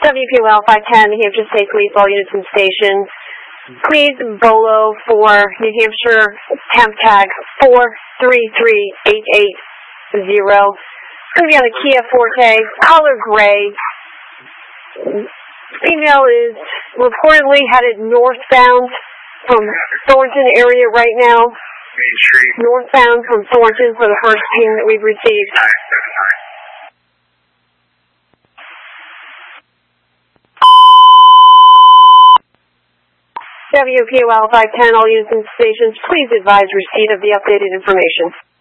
WPOL 510, New Hampshire State Police, all units and stations. Please BOLO for New Hampshire temp tag 433880. It's going to be on a Kia Forte, color gray. Female is reportedly headed northbound from Thornton area right now. Northbound from Thornton for the first ping that we've received. WPOL 510, all units and stations, please advise receipt of the updated information.